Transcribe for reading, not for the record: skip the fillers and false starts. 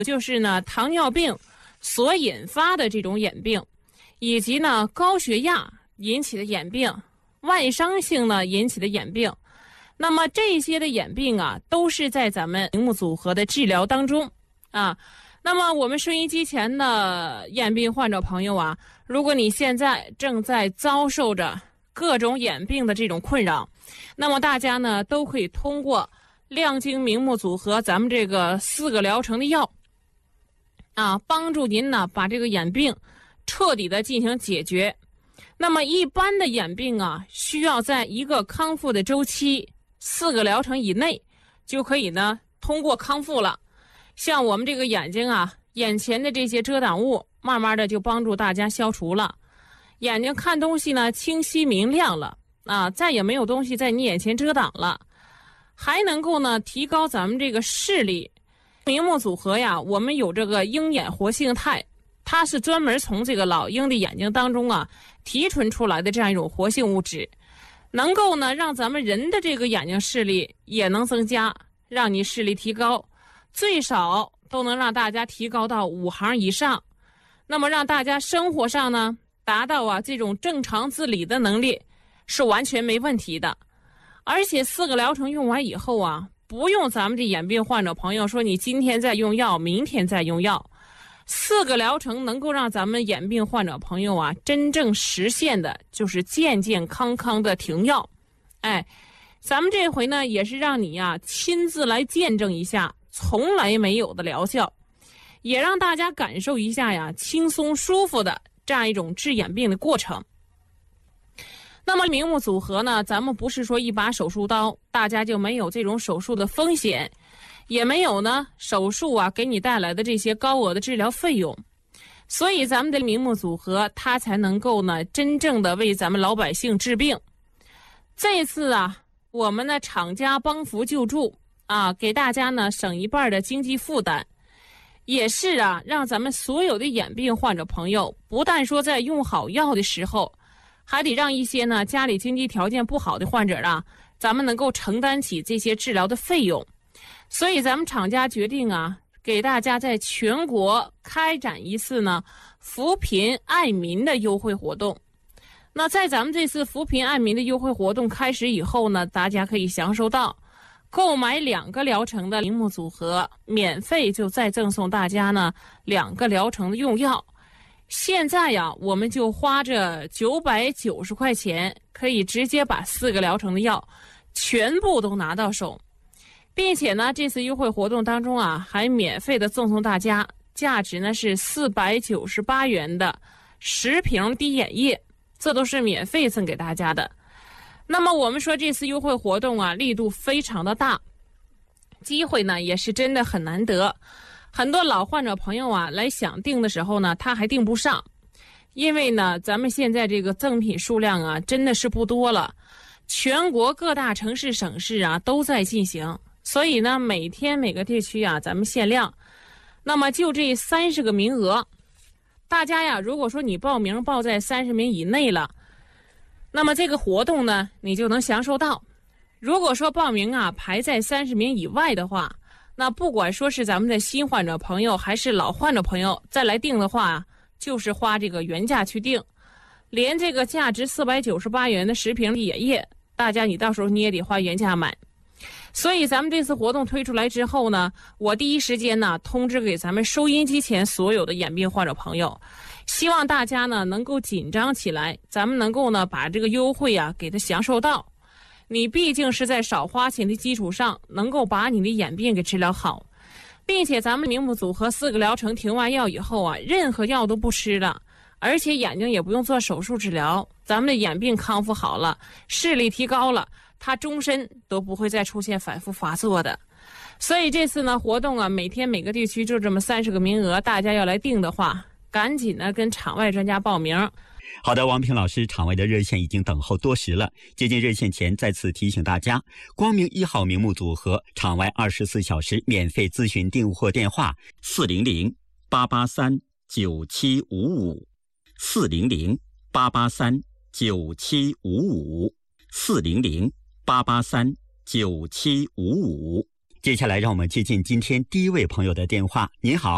就是呢糖尿病所引发的这种眼病，以及呢高血压引起的眼病，外伤性呢引起的眼病。那么这些的眼病啊，都是在咱们明目组合的治疗当中啊。那么我们收音机前的眼病患者朋友啊，如果你现在正在遭受着各种眼病的这种困扰，那么大家呢都可以通过亮晶明目组合咱们这个4个疗程的药啊，帮助您呢把这个眼病彻底的进行解决。那么一般的眼病啊，需要在一个康复的周期4个疗程以内就可以呢通过康复了。像我们这个眼睛啊，眼前的这些遮挡物慢慢的就帮助大家消除了，眼睛看东西呢清晰明亮了啊，再也没有东西在你眼前遮挡了，还能够呢提高咱们这个视力。明目组合呀，我们有这个鹰眼活性肽，它是专门从这个老鹰的眼睛当中啊提纯出来的这样一种活性物质，能够呢让咱们人的这个眼睛视力也能增加，让你视力提高，最少都能让大家提高到5行以上。那么让大家生活上呢达到啊这种正常自理的能力是完全没问题的。而且4个疗程用完以后啊，不用咱们这眼病患者朋友说你今天再用药明天再用药，4个疗程能够让咱们眼病患者朋友啊真正实现的就是健健康康的停药。咱们这回呢也是让你啊亲自来见证一下从来没有的疗效，也让大家感受一下呀轻松舒服的这样一种治眼病的过程。那么明目组合呢，咱们不是说一把手术刀大家就没有这种手术的风险，也没有呢手术啊给你带来的这些高额的治疗费用，所以咱们的明目组合它才能够呢真正的为咱们老百姓治病。这次啊我们呢厂家帮扶救助啊，给大家呢省一半的经济负担，也是啊让咱们所有的眼病患者朋友不但说在用好药的时候，还得让一些呢家里经济条件不好的患者啊，咱们能够承担起这些治疗的费用。所以咱们厂家决定啊，给大家在全国开展一次呢扶贫爱民的优惠活动。那在咱们这次扶贫爱民的优惠活动开始以后呢，大家可以享受到购买2个疗程的明目组合，免费就再赠送大家呢2个疗程的用药。现在呀，我们就花着990块钱，可以直接把4个疗程的药全部都拿到手，并且呢，这次优惠活动当中啊，还免费的赠送大家价值呢是498元的10瓶滴眼液，这都是免费赠给大家的。那么我们说这次优惠活动啊，力度非常的大，机会呢也是真的很难得。很多老患者朋友啊来想订的时候呢，他还订不上，因为呢咱们现在这个赠品数量啊真的是不多了，全国各大城市省市啊都在进行，所以呢每天每个地区啊咱们限量。那么就这30个名额，大家呀如果说你报名报在30名以内了，那么这个活动呢你就能享受到。如果说报名啊排在30名以外的话，那不管说是咱们的新患者朋友还是老患者朋友再来订的话，就是花这个原价去订，连这个价值498元的10瓶眼液，大家你到时候你也得花原价买。所以咱们这次活动推出来之后呢，我第一时间呢通知给咱们收音机前所有的眼病患者朋友，希望大家呢能够紧张起来，咱们能够呢把这个优惠啊给它享受到。你毕竟是在少花钱的基础上能够把你的眼病给治疗好，并且咱们明目组合4个疗程停完药以后啊，任何药都不吃了，而且眼睛也不用做手术治疗，咱们的眼病康复好了，视力提高了，它终身都不会再出现反复发作的。所以这次呢活动啊，每天每个地区就这么30个名额，大家要来订的话，赶紧呢跟场外专家报名。 好的，王平老师，场外的热线已经等候多时了。接近热线前，再次提醒大家，光明1号明目组合场外24小时免费咨询订货电话400-883-9755 400-883-9755 400-883-9755。接下来让我们接近今天第一位朋友的电话。您好。